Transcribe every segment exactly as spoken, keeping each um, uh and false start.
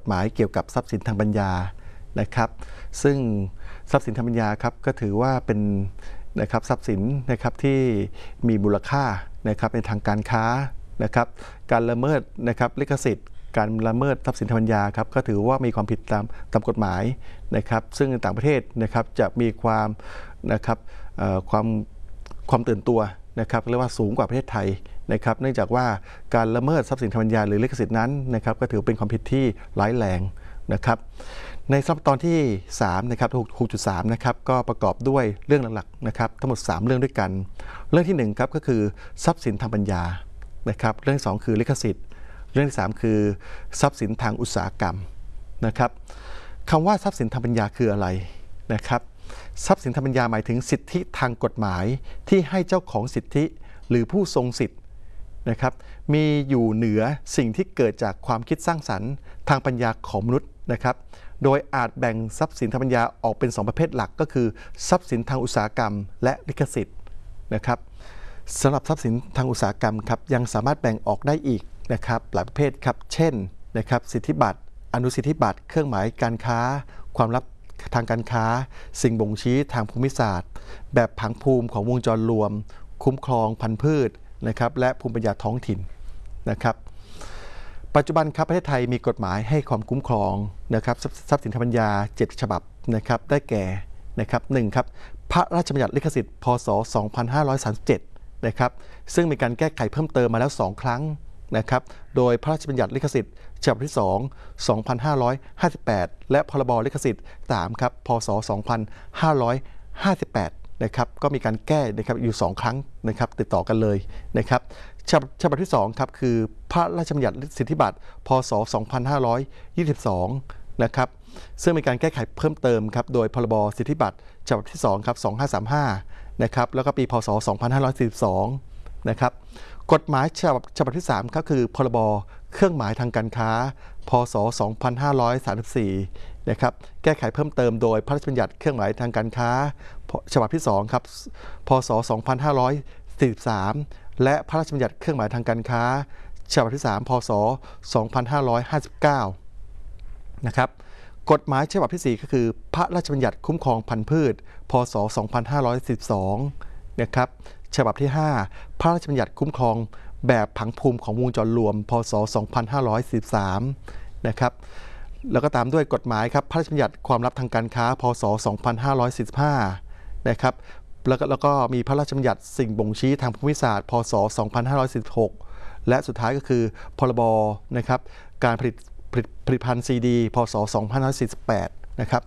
หมายเกี่ยวกับทรัพย์สินทางปัญญานะครับซึ่งทรัพย์สินทางปัญญาครับก็ถือว่าเป็นนะครับทรัพย์สินนะครับที่มีมูลค่านะครับในทางการค้านะครับการละเมิดนะครับลิขสิทธิ์การละเมิดทรัพย์สินทางปัญญาครับก็ถือว่ามีความผิดตามตามกฎหมายนะครับซึ่งในต่างประเทศนะครับจะมีความนะครับความความตื่นตัวนะครับเรียกว่าสูงกว่าประเทศไทยนะครับเนื่องจากว่าการละเมิดทรัพย์สินทางปัญญาหรือลิขสิทธิ์นั้นนะครับก็ถือเป็นความผิดที่ร้ายแรงนะครับในตอนที่สามนะครับ หกจุดสาม นะครับก็ประกอบด้วยเรื่องหลักๆนะครับทั้งหมดสามเรื่องด้วยกันเรื่องที่หนึ่งครับก็คือทรัพย์สินทางปัญญานะครับเรื่องที่สองคือลิขสิทธิ์เรื่องที่สามคือทรัพย์สินทางอุตสาหกรรมนะครับคำว่าทรัพย์สินทางปัญญาคืออะไรนะครับทรัพย์สินทางปัญญาหมายถึงสิทธิทางกฎหมายที่ให้เจ้าของสิทธิหรือผู้ทรงสิทธิ์นะครับมีอยู่เหนือสิ่งที่เกิดจากความคิดสร้างสรรค์ทางปัญญาของมนุษย์นะครับโดยอาจแบ่งทรัพย์สินทางปัญญาออกเป็นสองประเภทหลักก็คือทรัพย์สินทางอุตสาหกรรมและลิขสิทธิ์นะครับสำหรับทรัพย์สินทางอุตสาหกรรมครับยังสามารถแบ่งออกได้อีกนะครับหลายประเภทครับเช่นนะครับสิทธิบัตรอนุสิทธิบัตรเครื่องหมายการค้าความลับทางการค้าสิ่งบ่งชี้ทางภูมิศาสตร์แบบผังภูมิของวงจรรวมคุ้มครองพันธุ์พืชนะครับและภูมิปัญญาท้องถิ่นนะครับปัจจุบันครับประเทศไทยมีกฎหมายให้ความคุ้มครองนะครับทรัพย์สินทางปัญญาเจ็ดฉบับนะครับได้แก่นะครับหนึ่งครับพระราชบัญญัติลิขสิทธิ์พ.ศ. สองพันห้าร้อยสามสิบเจ็ดนะครับซึ่งมีการแก้ไขเพิ่มเติมมาแล้วสองครั้งนะครับโดยพระราชบัญญัติลิขสิทธิ์ฉบับที่สอง สองพันห้าร้อยห้าสิบแปดและพรบลิขสิทธิ์สามครับพ.ศ. สองพันห้าร้อยห้าสิบแปดนะครับก็มีการแก้นะครับอยู่สองครั้งนะครับติดต่อกันเลยนะครับฉบับที่สองครับคือพระราชบัญญัติสิทธิบัตรพ.ศ. สองพันห้าร้อยยี่สิบสองนะครับซึ่งมีการแก้ไขเพิ่มเติมครับโดยพรบสิทธิบัตรฉบับที่สองครับสองพันห้าร้อยสามสิบห้านะครับแล้วก็ปีพ.ศ. สองพันห้าร้อยสี่สิบสองนะครับกฎหมายฉบับฉบับที่สามก็คือพรบเครื่องหมายทางการค้าพ.ศ. สองพันห้าร้อยสามสิบสี่นะครับแก้ไขเพิ่มเติมโดยพระราชบัญญัติเครื่องหมายทางการค้าฉบับที่สองครับพ.ศ. สองพันห้าร้อยสี่สิบสามและพระราชบัญญัติเครื่องหมายทางการค้าฉบับที่สามพ.ศ. สองพันห้าร้อยห้าสิบเก้านะครับกฎหมายฉบับที่สี่ก็คือพระราชบัญญัติคุ้มครองพันธุ์พืชพ.ศ. สองพันห้าร้อยสิบสองนะครับฉบับที่ห้าพระราชบัญญัติคุ้มครองแบบผังภูมิของวงจรรวมพ.ศ. สองพันห้าร้อยสิบสามนะครับแล้วก็ตามด้วยกฎหมายครับพระราชบัญญัติความลับทางการค้าพ.ศ. สองพันห้าร้อยสี่สิบห้านะครับแล้วก็แล้วก็มีพระราชบัญญัติสิ่งบ่งชี้ทางภูมิศาสตร์พ.ศ. สองพันห้าร้อยสี่สิบหกและสุดท้ายก็คือพรบนะครับการผลิตผลิตผลิตภัณฑ์ซีดีพ.ศ. สองพันห้าร้อยสี่สิบแปดนะครับ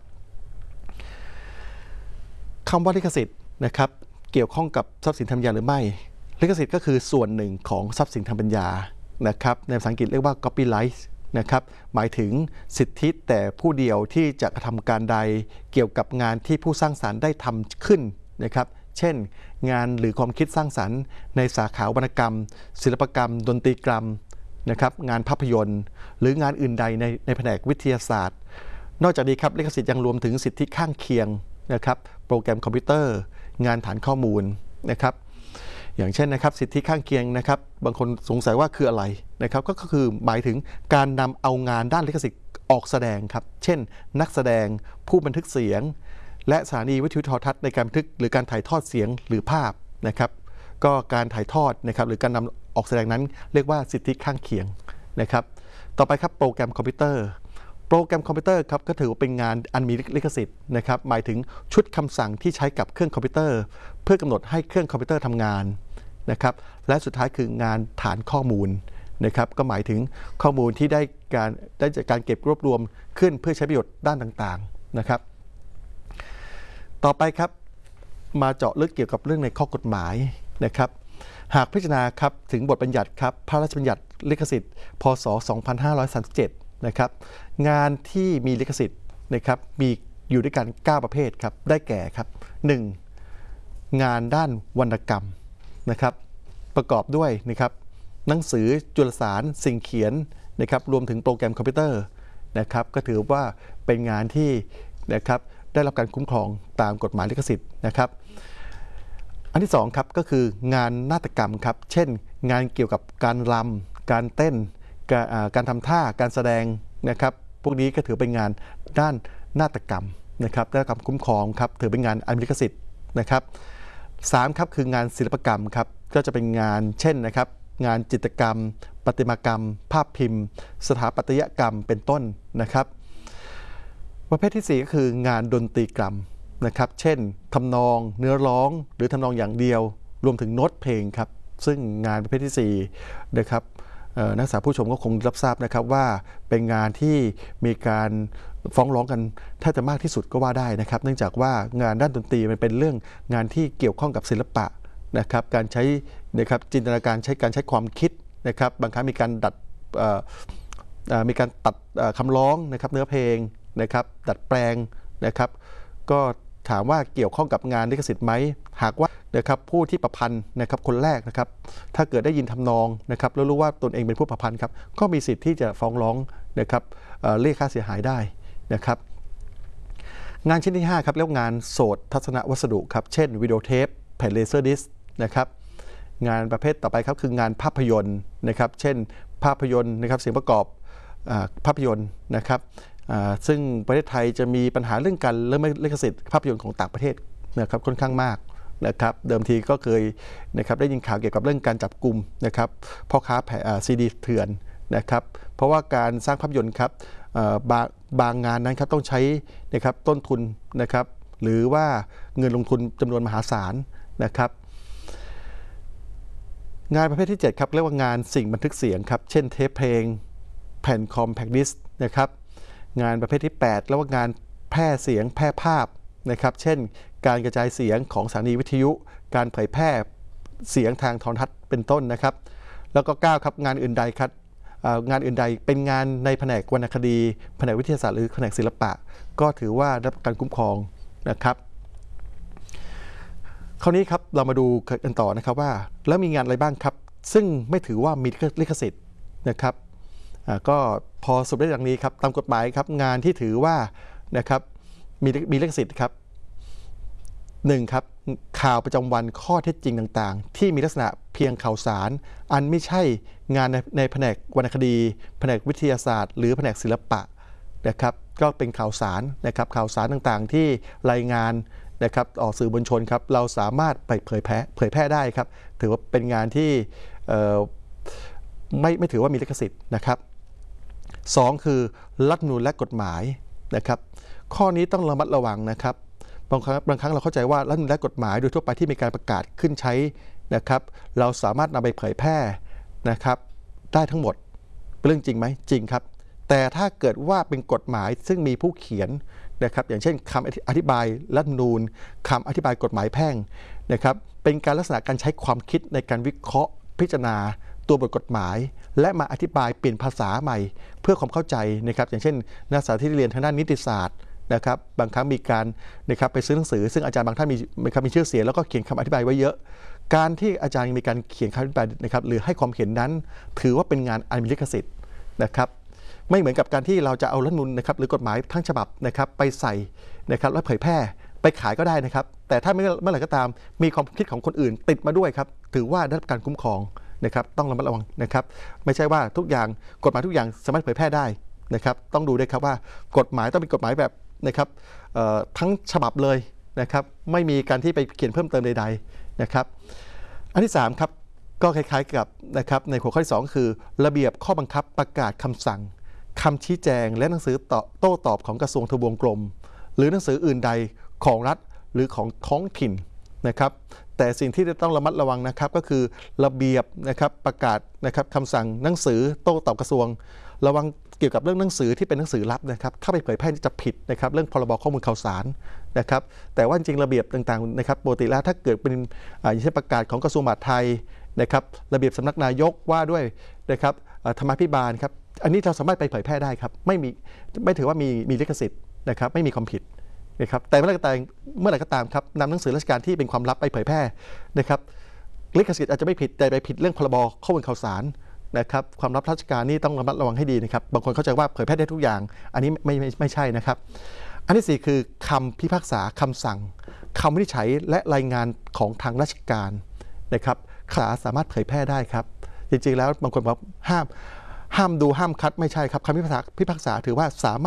คำว่าลิขสิทธิ์นะครับเกี่ยวข้องกับทรัพย์สินทางปัญญาหรือไม่ลิขสิทธิ์ก็คือส่วนหนึ่งของทรัพย์สินทางปัญญานะครับในภาษาอังกฤษเรียกว่า copyright นะครับหมายถึงสิทธิแต่ผู้เดียวที่จะกระทำการใดเกี่ยวกับงานที่ผู้สร้างสรรค์ได้ทำขึ้นนะครับเช่นงานหรือความคิดสร้างสรรค์ในสาขาวรรณกรรมศิลปกรรมดนตรีกรรมนะครับงานภาพยนตร์หรืองานอื่นใดในในแผนกวิทยาศาสตร์นอกจากนี้ครับลิขสิทธิ์ยังรวมถึงสิทธิข้างเคียงนะครับโปรแกรมคอมพิวเตอร์งานฐานข้อมูลนะครับอย่างเช่นนะครับสิทธิข้างเคียงนะครับบางคนสงสัยว่าคืออะไรนะครับก็คือหมายถึงการนำเอางานด้านลิขสิทธิ์ออกแสดงครับเช่นนักแสดงผู้บันทึกเสียงและสถานีวิทยุโทรทัศน์ในการบันทึกหรือการถ่ายทอดเสียงหรือภาพนะครับก็การถ่ายทอดนะครับหรือการนำออกแสดงนั้นเรียกว่าสิทธิข้างเคียงนะครับต่อไปครับโปรแกรมคอมพิวเตอร์โปรแกรมคอมพิวเตอร์ครับก็ถือว่าเป็นงานอันมีลิขสิทธิ์นะครับหมายถึงชุดคำสั่งที่ใช้กับเครื่องคอมพิวเตอร์เพื่อกำหนดให้เครื่องคอมพิวเตอร์ทำงานนะครับและสุดท้ายคืองานฐานข้อมูลนะครับก็หมายถึงข้อมูลที่ได้การได้จากการเก็บรวบรวมขึ้นเพื่อใช้ประโยชน์ด้านต่างๆนะครับต่อไปครับมาเจาะลึกเกี่ยวกับเรื่องในข้อกฎหมายนะครับหากพิจารณาครับถึงบทบัญญัติครับพระราชบัญญัติลิขสิทธิ์พ.ศ. สองพันห้าร้อยสามสิบเจ็ดนะครับงานที่มีลิขสิทธิ์นะครับมีอยู่ด้วยกันเก้าประเภทครับได้แก่ครับหนึ่งงานด้านวรรณกรรมนะครับประกอบด้วยนะครับหนังสือจุลสารสิ่งเขียนนะครับรวมถึงโปรแกรมคอมพิวเตอร์นะครับก็ถือว่าเป็นงานที่นะครับได้รับการคุ้มครองตามกฎหมายลิขสิทธิ์นะครับอันที่สองครับก็คืองานนาฏกรรมครับเช่นงานเกี่ยวกับการรำการเต้นการทำท่าการแสดงนะครับพวกนี้ก็ถือเป็นงานด้านนาฏกรรมนะครับนาฏกรรมคุ้มครองครับถือเป็นงานอนุลิขสิทธิ์นะครับสามครับคืองานศิลปกรรมครับก็จะเป็นงานเช่นนะครับงานจิตรกรรมประติมากรรม ภาพพิมพ์ สถาปัตยกรรมเป็นต้นนะครับประเภทที่สี่ก็คืองานดนตรีกรรมนะครับเช่นทำนองเนื้อร้องหรือทำนองอย่างเดียวรวมถึงโน้ตเพลงครับซึ่งงานประเภทที่สี่นะครับนักศึกษาผู้ชมก็คงรับทราบนะครับว่าเป็นงานที่มีการฟ้องร้องกันแทบจะมากที่สุดก็ว่าได้นะครับเนื่องจากว่างานด้านดนตรีมันเป็นเรื่องงานที่เกี่ยวข้องกับศิลปะนะครับการใช้นะครับจินตนาการใช้การใช้ความคิดนะครับบางครั้งมีการดัดมีการตัดคำร้องนะครับเนื้อเพลงนะครับดัดแปลงนะครับก็ถามว่าเกี่ยวข้องกับงานลิขสิทธิ์ไหมหากว่านะครับผู้ที่ประพันธ์นะครับคนแรกนะครับถ้าเกิดได้ยินทำนองนะครับแล้วรู้ว่าตนเองเป็นผู้ประพันธ์ครับก็มีสิทธิ์ที่จะฟ้องร้องนะครับเรียกค่าเสียหายได้นะครับงานชิ้นที่ห้าครับเรียกงานโสตทัศนวัสดุครับเช่นวิดีโอเทปแผ่นเลเซอร์ดิสก์นะครับงานประเภทต่อไปครับคืองานภาพยนตร์นะครับเช่นภาพยนตร์นะครับเสียงประกอบภาพยนตร์นะครับซึ่งประเทศไทยจะมีปัญหาเรื่องการเรื่องลิขสิทธิ์ภาพยนตร์ของต่างประเทศนะครับค่อนข้างมากนะครับเดิมทีก็เคยนะครับได้ยินข่าวเกี่ยวกับเรื่องการจับกุมนะครับพ่อค้าแผ่ซีดีเถื่อนนะครับเพราะว่าการสร้างภาพยนตร์ครับบางบางงานนั้นครับต้องใช้นะครับต้นทุนนะครับหรือว่าเงินลงทุนจำนวนมหาศาลนะครับงานประเภทที่เจ็ดครับเรียกว่างานสิ่งบันทึกเสียงครับเช่นเทปเพลงแผ่นคอมแพคดิสก์นะครับงานประเภทที่แปดเรียกว่างานแพร่เสียงแพร่ภาพนะครับเช่นการกระจายเสียงของสถานีวิทยุการเผยแพร่เสียงทางโทรทัศน์เป็นต้นนะครับแล้วก็เก้าครับงานอื่นใดครับงานอื่นใดเป็นงานในแผนกวรรณคดีแผนกวิทยาศาสตร์หรือแผนกศิลปะก็ถือว่าได้รับการคุ้มครองนะครับคราวนี้ครับเรามาดูกันต่อนะครับว่าแล้วมีงานอะไรบ้างครับซึ่งไม่ถือว่ามีลิขสิทธิ์นะครับก็พอสรุปได้ดังนี้ครับตามกฎหมายครับงานที่ถือว่านะครับมีมีลิขสิทธิ์ครับหนึ่งครับข่าวประจำวันข้อเท็จจริงต่างๆที่มีลักษณะเพียงข่าวสารอันไม่ใช่งานในในแผนกวรรณคดีแผนกวิทยาศาสตร์หรือแผนกศิลปะนะครับก็เป็นข่าวสารนะครับข่าวสารต่างๆที่รายงานนะครับออกสื่อมวลชนครับเราสามารถไปเผยแพร่เผยแพร่ได้ครับถือว่าเป็นงานที่ไม่ไม่ถือว่ามีลิขสิทธิ์นะครับสองคือรัฐธรรมนูญและกฎหมายนะครับข้อนี้ต้องระมัดระวังนะครับบางครั้งบางครั้งเราเข้าใจว่ารัฐธรรมนูญและกฎหมายโดยทั่วไปที่มีการประกาศขึ้นใช้นะครับเราสามารถนำไปเผยแพร่นะครับได้ทั้งหมดเป็นเรื่องจริงไหมจริงครับแต่ถ้าเกิดว่าเป็นกฎหมายซึ่งมีผู้เขียนนะครับอย่างเช่นคำอธิบายรัฐธรรมนูญคำอธิบายกฎหมายแพ่งนะครับเป็นการลักษณะการใช้ความคิดในการวิเคราะห์พิจารณาตัวบทกฎหมายและมาอธิบายเปลี่ยนภาษาใหม่เพื่อความเข้าใจนะครับอย่างเช่นนักศึกษาที่เรียนทางด้านนิติศาสตร์นะครับบางครั้งมีการนะครับไปซื้อหนังสือซึ่งอาจารย์บางท่านมีมีชื่อเสียงแล้วก็เขียนคำอธิบายไว้เยอะการที่อาจารย์มีการเขียนคำอธิบายนะครับหรือให้ความเห็นนั้นถือว่าเป็นงานอันมีลิขสิทธิ์นะครับไม่เหมือนกับการที่เราจะเอารัฐธรรมนูญนะครับหรือกฎหมายทั้งฉบับนะครับไปใส่นะครับแล้วเผยแพร่ไปขายก็ได้นะครับแต่ถ้าเมื่อไหร่ก็ตามมีความคิดของคนอื่นติดมาด้วยครับถือว่าได้รับการคุ้มครองนะครับต้องระมัดระวังนะครับไม่ใช่ว่าทุกอย่างกฎหมายทุกอย่างสามารถเผยแพร่ได้นะครับต้องดูด้วยครับว่ากฎหมายต้องเป็นกฎหมายแบบนะครับทั้งฉบับเลยนะครับไม่มีการที่ไปเขียนเพิ่มเติมใดๆนะครับอันที่สามครับก็คล้ายๆกับนะครับในหัวข้อที่สองคือระเบียบข้อบังคับประกาศคำสั่งคำชี้แจงและหนังสือโต้ตอบของกระทรวงทบวงกรมหรือหนังสืออื่นใดของรัฐหรือของท้องถิ่นนะครับแต่สิ่งที่จะต้องระมัดระวังนะครับก็คือระเบียบนะครับประกาศนะครับคำสั่งหนังสือโต้ตอบกระทรวงระวังเกี่ยวกับเรื่องหนังสือที่เป็นหนังสือลับนะครับถ้าไปเผยแพร่จะผิดนะครับเรื่องพรบข้อมูลข่าวสารนะครับแต่ว่าจริงระเบียบต่างๆนะครับปกติแล้วถ้าเกิดเป็นอย่างเช่นประกาศของกระทรวงมหาดไทยนะครับระเบียบสำนักนายกว่าด้วยนะครับธรรมาภิบาลครับอันนี้เราสามารถไปเผยแพร่ได้ครับไม่มีไม่ถือว่ามีมีลิขสิทธิ์นะครับไม่มีความผิดนะครับแต่เมื่อไหร่ก็ตามเมื่อไหร่ก็ตามครับนำหนังสือราชการที่เป็นความลับไปเผยแพร่นะครับลิขสิทธิ์อาจจะไม่ผิดแต่ไปผิดเรื่องพรบข้อมูลข่าวสารนะครับความลับราชการนี่ต้องระมัดระวังให้ดีนะครับบางคนเข้าใจว่าเผยแพร่ได้ทุกอย่างอันนี้ไม่ไม่ไม่ใช่นะครับอันที่สี่คือคำพิพากษาคำสั่งคำวินิจฉัยและรายงานของทางราชการนะครับขาสามารถเผยแพร่ได้ครับจริงๆแล้วบางคนบอกห้ามห้ามดูห้ามคัดไม่ใช่ครับคำพิพากษาพิพากษาถือว่าสามารถ